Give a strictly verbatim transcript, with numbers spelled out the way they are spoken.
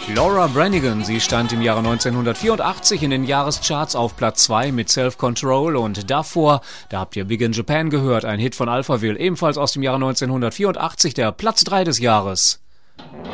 Laura Branigan, sie stand im Jahre neunzehnhundertvierundachtzig in den Jahrescharts auf Platz zwei mit Self-Control und davor, da habt ihr Big in Japan gehört, ein Hit von Alphaville, ebenfalls aus dem Jahre neunzehnhundertvierundachtzig, der Platz drei des Jahres.